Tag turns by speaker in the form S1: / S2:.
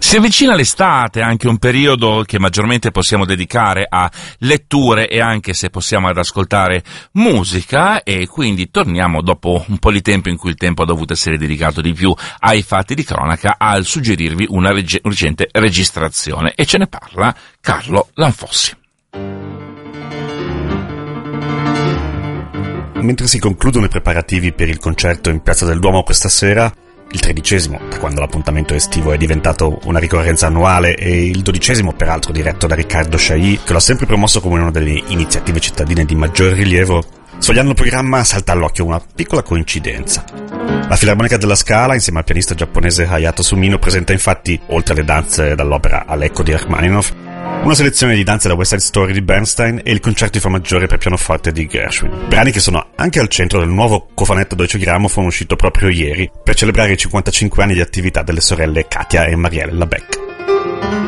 S1: Si avvicina l'estate, anche un periodo che maggiormente possiamo dedicare a letture e anche, se possiamo, ad ascoltare musica, e quindi torniamo dopo un po' di tempo in cui il tempo ha dovuto essere dedicato di più ai fatti di cronaca al suggerirvi una recente registrazione, e ce ne parla Carlo Lanfossi.
S2: Mentre si concludono i preparativi per il concerto in Piazza del Duomo questa sera, il 13°, da quando l'appuntamento estivo è diventato una ricorrenza annuale, e il 12°, peraltro diretto da Riccardo Chailly, che l'ha sempre promosso come una delle iniziative cittadine di maggior rilievo, sfogliando il programma salta all'occhio una piccola coincidenza. La Filarmonica della Scala, insieme al pianista giapponese Hayato Sumino, presenta infatti, oltre alle danze dall'opera Aleko di Rachmaninoff, una selezione di danze da West Side Story di Bernstein e il concerto in fa maggiore per pianoforte di Gershwin. Brani che sono anche al centro del nuovo cofanetto Deutsche Grammophon uscito proprio ieri per celebrare i 55 anni di attività delle sorelle Katia e Marielle Labec.